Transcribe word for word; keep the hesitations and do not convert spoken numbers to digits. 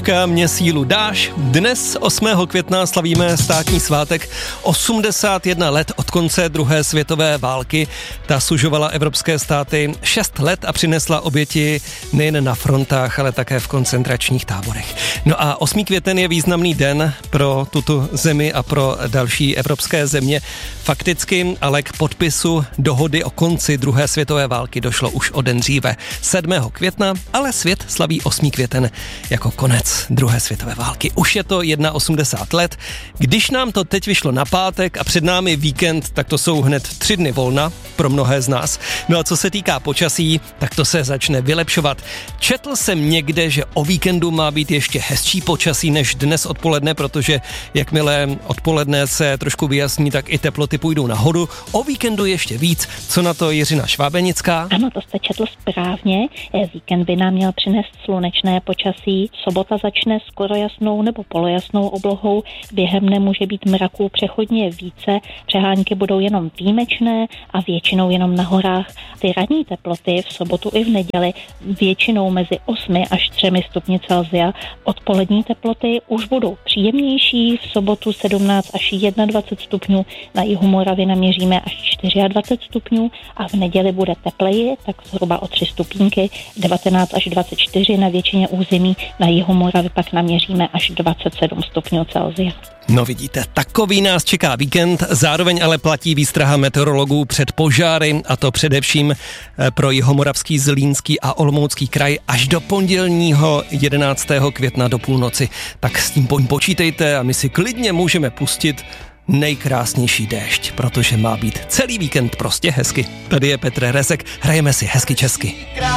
Anička, mě sílu dáš. Dnes osmého května slavíme státní svátek. osmdesát jedna let od konce druhé světové války. Ta sužovala evropské státy šest let a přinesla oběti nejen na frontách, ale také v koncentračních táborech. No a osmý květen je významný den pro tuto zemi a pro další evropské země. Fakticky ale k podpisu dohody o konci druhé světové války došlo už o den dříve, sedmého května, ale svět slaví osmý květen jako konec druhé světové války. Už je to osmdesát jedna let. Když nám to teď vyšlo na pátek a před námi víkend, tak to jsou hned tři dny volna pro mnohé z nás. No a co se týká počasí, tak to se začne vylepšovat. Četl jsem někde, že o víkendu má být ještě hezčí počasí než dnes odpoledne, protože jakmile odpoledne se trošku vyjasní, tak i teploty půjdou nahoru. O víkendu ještě víc. Co na to Jiřina Švábenická? Ano, to jste četl správně. Víkend by nám měl přinést slunečné počasí. Sobota začne skoro jasnou nebo polojasnou oblohou. Během dne může být mraků přechodně více. Přehánky budou jenom výjimečné a většinou jenom na horách. Ty ranní teploty v sobotu i v neděli většinou mezi osmi až třemi stupni Celsia. Odpolední teploty už budou příjemnější. V sobotu sedmnáct až dvacet jedna stupňů. Na jihu Moravy naměříme až dvacet čtyři stupňů a v neděli bude tepleji, tak zhruba o tři stupínky, devatenáct až dvacet čtyři na většině území, na jihu Moravy pak naměříme až dvacet sedm stupňů Celsia. No vidíte, takový nás čeká víkend, zároveň ale platí výstraha meteorologů před požáry, a to především pro Jihomoravský, Zlínský a Olomoucký kraj až do pondělního jedenáctého května do půlnoci. Tak s tím počítejte a my si klidně můžeme pustit nejkrásnější déšť, protože má být celý víkend prostě hezky. Tady je Petr Rezek, hrajeme si hezky česky.